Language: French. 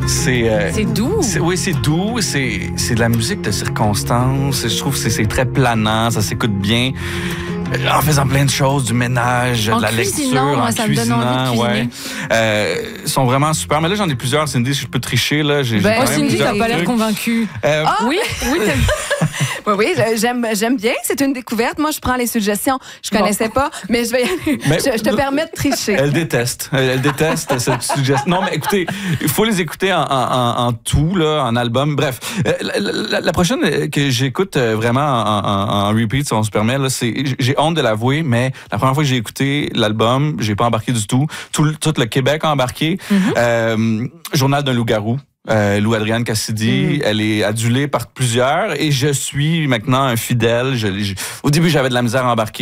C'est doux. Oui, c'est doux. C'est de la musique de circonstance. Je trouve que c'est très planant. Ça s'écoute bien. En faisant plein de choses, du ménage, de la lecture, en ça cuisinant, me donne envie de cuisiner. Ils sont vraiment super. Mais là, j'en ai plusieurs, Cindy, si je peux tricher. Là, j'ai quand même Cindy, plusieurs t'as pas l'air trucs. convaincue. Oui, Oui, j'aime bien. C'est une découverte. Moi, je prends les suggestions. Je connaissais pas, mais je vais y aller. Je te permets de tricher. Elle déteste cette suggestion. Non, mais écoutez, il faut les écouter en tout, là, en album. Bref, la prochaine que j'écoute vraiment en repeat, si on se permet, là, j'ai honte de l'avouer, mais la première fois que j'ai écouté l'album, j'ai pas embarqué du tout. Tout le Québec a embarqué. Journal d'un loup-garou. Lou-Adrienne Cassidy, elle est adulée par plusieurs et je suis maintenant un fidèle. Au début, j'avais de la misère à embarquer.